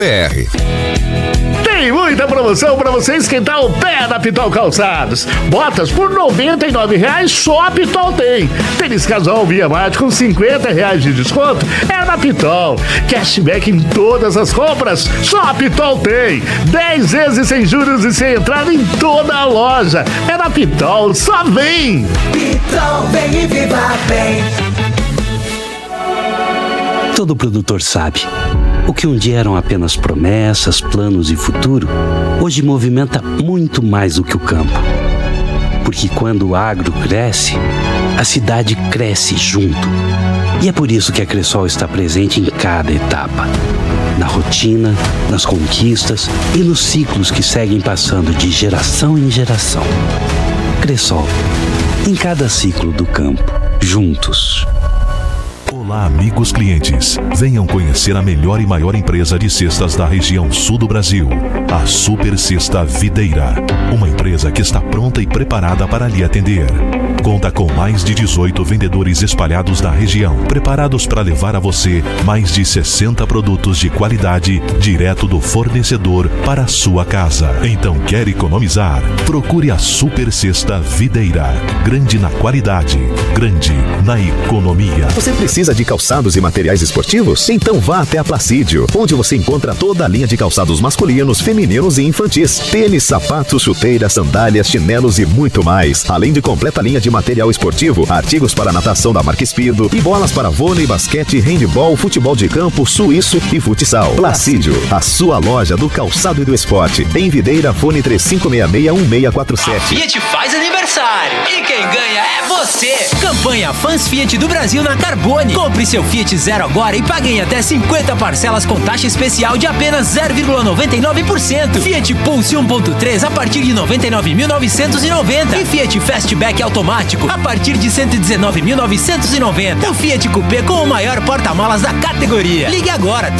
Tem muita promoção para você esquentar o pé na Pitol Calçados. Botas por R$ 99,00 só a Pitol tem. Tênis casual Via Mate com R$ 50,00 de desconto é na Pitol. Cashback em todas as compras, só a Pitol tem. 10 vezes sem juros e sem entrada em toda a loja. É na Pitol, só vem! Pitol, vem e viva bem. Todo produtor sabe. O que um dia eram apenas promessas, planos e futuro, hoje movimenta muito mais do que o campo. Porque quando o agro cresce, a cidade cresce junto. E é por isso que a Cressol está presente em cada etapa. Na rotina, nas conquistas e nos ciclos que seguem passando de geração em geração. Cressol, em cada ciclo do campo, juntos. Olá, amigos clientes. Venham conhecer a melhor e maior empresa de cestas da região sul do Brasil, a Super Cesta Videira. Uma empresa que está pronta e preparada para lhe atender. Conta com mais de 18 vendedores espalhados na região, preparados para levar a você mais de 60 produtos de qualidade direto do fornecedor para a sua casa. Então, quer economizar? Procure a Super Cesta Videira. Grande na qualidade, grande na economia. Você precisa de calçados e materiais esportivos? Então vá até a Placídio, onde você encontra toda a linha de calçados masculinos, femininos e infantis. Tênis, sapatos, chuteiras, sandálias, chinelos e muito mais. Além de completa linha de material esportivo, artigos para natação da marca Speedo e bolas para vôlei, basquete, handebol, futebol de campo, suíço e futsal. Placídio, a sua loja do calçado e do esporte. Em Videira, fone 3566-1647. A Fiat faz aniversário e quem ganha é você. Campanha Fãs Fiat do Brasil na Carbone. Compre seu Fiat Zero agora e pague em até 50 parcelas com taxa especial de apenas 0,99%. Fiat Pulse 1.3 a partir de 99.990 e Fiat Fastback automático a partir de 119.990. O Fiat Coupé com o maior porta-malas da categoria. Ligue agora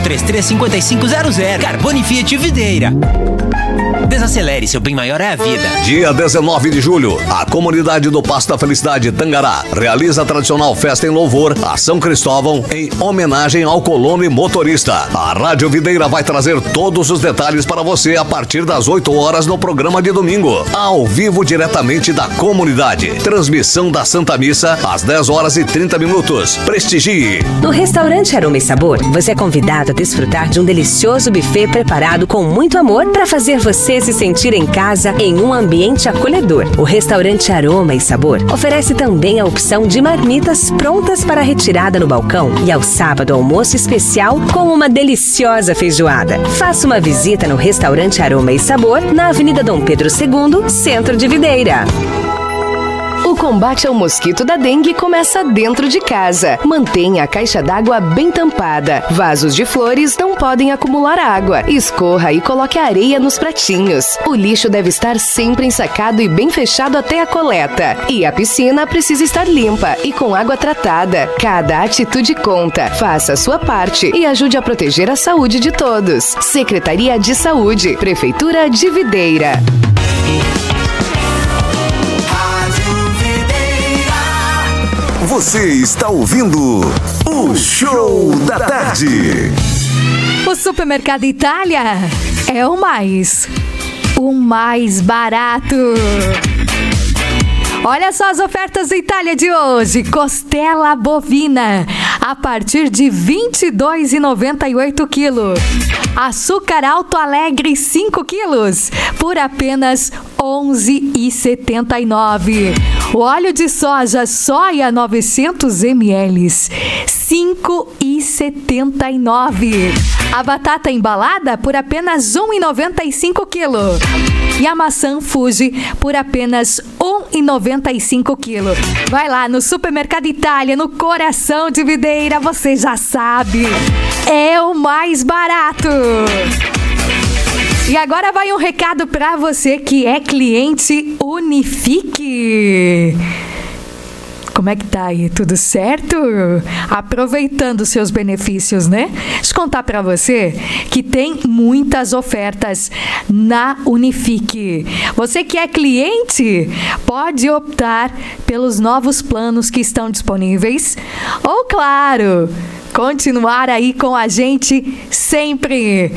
3533-5500. Carbone Fiat Videira. Desacelere, seu bem maior é a vida. Dia 19 de julho, a comunidade do Passo da Felicidade Tangará realiza a tradicional festa em louvor a São Cristóvão em homenagem ao colono e motorista. A Rádio Videira vai trazer todos os detalhes para você a partir das 8 horas no programa de domingo, ao vivo diretamente da comunidade. Transmissão da Santa Missa às 10 horas e 30 minutos. Prestigie. No restaurante Aroma e Sabor, você é convidado a desfrutar de um delicioso buffet preparado com muito amor para fazer você se sentir em casa em um ambiente acolhedor. O restaurante Aroma e Sabor oferece também a opção de marmitas prontas para retirada no balcão e ao sábado almoço especial com uma deliciosa feijoada. Faça uma visita no restaurante Aroma e Sabor na Avenida Dom Pedro II, centro de Videira. O combate ao mosquito da dengue começa dentro de casa. Mantenha a caixa d'água bem tampada. Vasos de flores não podem acumular água. Escorra e coloque a areia nos pratinhos. O lixo deve estar sempre ensacado e bem fechado até a coleta. E a piscina precisa estar limpa e com água tratada. Cada atitude conta. Faça a sua parte e ajude a proteger a saúde de todos. Secretaria de Saúde, Prefeitura de Videira. Você está ouvindo o Show da Tarde. O Supermercado Itália é o mais barato. Olha só as ofertas da Itália de hoje. Costela bovina a partir de R$ 22,98 quilo. Açúcar Alto Alegre 5 quilos por apenas R$ 11,79. O óleo de soja 900 ml, R$ 5,79. A batata embalada por apenas R$ 1,95 quilo. E a maçã Fuji por apenas R$ 1,95 quilo. Vai lá no Supermercado Itália, no coração de Videira, você já sabe, é o mais barato. E agora vai um recado para você que é cliente Unifique. Como é que tá aí? Tudo certo? Aproveitando os seus benefícios, né? Deixa eu contar para você que tem muitas ofertas na Unifique. Você que é cliente pode optar pelos novos planos que estão disponíveis. Ou, claro, continuar aí com a gente sempre.